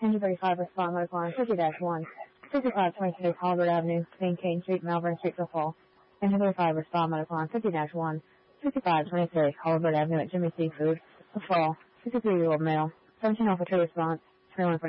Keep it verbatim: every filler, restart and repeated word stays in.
ten thirty-five respond motor line fifty dash one, fifty-five twenty-six Hollywood Avenue, Saint Kane Street, Malvern Street, Fall. ten thirty-five respond motor line fifty dash one, fifty-five twenty-six Hollywood Avenue at Jimmy Seafood, Fall. fifty-three-year-old male, seventeen officer response, twenty-one